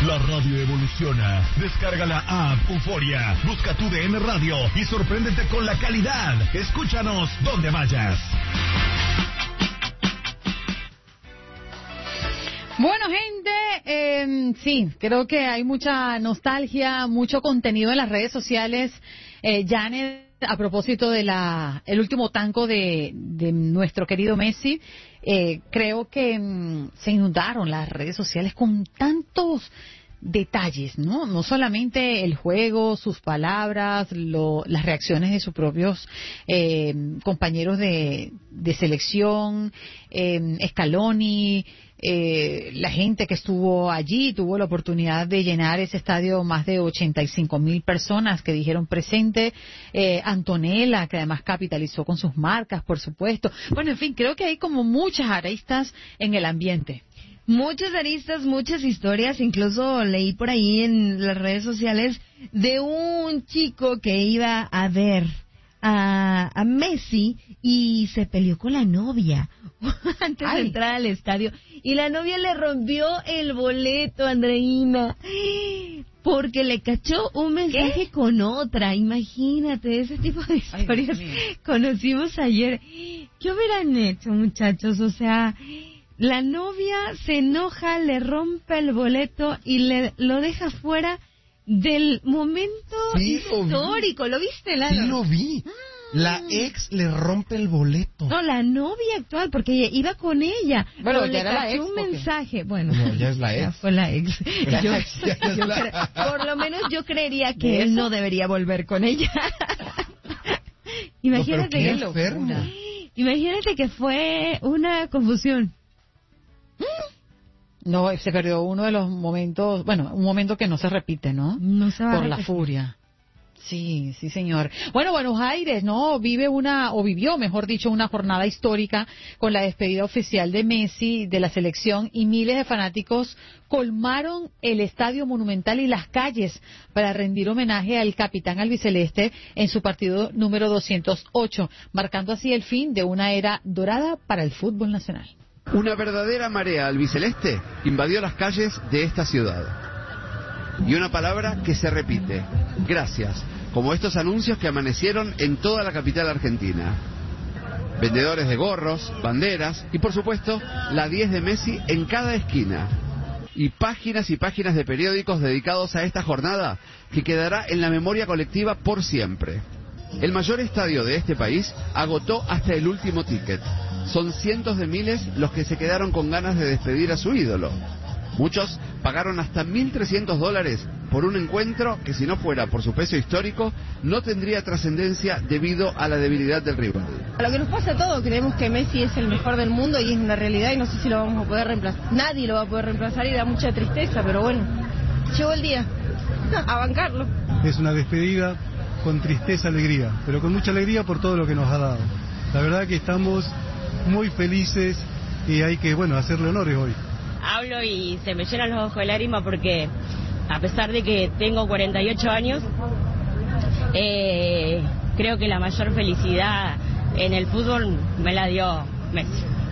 La radio evoluciona. Descarga la app Euforia. Busca tu DN Radio y sorpréndete con la calidad. Escúchanos donde vayas. Bueno, gente, sí, creo que hay mucha nostalgia, mucho contenido en las redes sociales. Janet, a propósito de el último tanco de nuestro querido Messi, creo que se inundaron las redes sociales con tantos detalles, ¿no? No solamente el juego, sus palabras, las reacciones de sus propios compañeros de selección, Scaloni, la gente que estuvo allí tuvo la oportunidad de llenar ese estadio, más de 85,000 personas que dijeron presente, Antonella, que además capitalizó con sus marcas, por supuesto. Bueno, en fin, creo que hay como muchas aristas en el ambiente. Muchas aristas, muchas historias, incluso leí por ahí en las redes sociales de un chico que iba a ver a Messi y se peleó con la novia antes de entrar al estadio y la novia le rompió el boleto, Andreina, porque le cachó un mensaje con otra. Imagínate, ese tipo de historias conocimos ayer. ¿Qué hubieran hecho, muchachos? O sea, la novia se enoja, le rompe el boleto y lo deja fuera del momento histórico. ¿Lo viste, Lalo? Sí, lo vi. La ex le rompe el boleto. No, la novia actual, porque ella iba con ella. Bueno, pero ya le era la cachó ex, un ¿o qué? mensaje. Bueno, No, ya es la ex. Ya fue la ex. Por lo menos yo creería que él no debería volver con ella. Imagínate no, pero qué enfermo. Imagínate que fue una confusión. No, se perdió uno de los momentos, bueno, un momento que no se repite, ¿no? No se va por la furia. Sí, sí, señor. Bueno, Buenos Aires, ¿no? Vivió, mejor dicho, una jornada histórica con la despedida oficial de Messi, de la selección, y miles de fanáticos colmaron el Estadio Monumental y las calles para rendir homenaje al capitán albiceleste en su partido número 208, marcando así el fin de una era dorada para el fútbol nacional. Una verdadera marea albiceleste invadió las calles de esta ciudad. Y una palabra que se repite: gracias, como estos anuncios que amanecieron en toda la capital argentina. Vendedores de gorros, banderas y por supuesto la 10 de Messi en cada esquina. Y páginas de periódicos dedicados a esta jornada que quedará en la memoria colectiva por siempre. El mayor estadio de este país agotó hasta el último ticket. Son cientos de miles los que se quedaron con ganas de despedir a su ídolo. Muchos pagaron hasta $1.300 por un encuentro que, si no fuera por su peso histórico, no tendría trascendencia debido a la debilidad del rival. A lo que nos pasa a todos, creemos que Messi es el mejor del mundo y es una realidad y no sé si lo vamos a poder reemplazar. Nadie lo va a poder reemplazar y da mucha tristeza, pero bueno, llegó el día, a bancarlo. Es una despedida con tristeza, alegría, pero con mucha alegría por todo lo que nos ha dado. La verdad que estamos muy felices y hay que, hacerle honores hoy. Hablo y se me llenan los ojos de lágrimas porque, a pesar de que tengo 48 años, creo que la mayor felicidad en el fútbol me la dio Messi.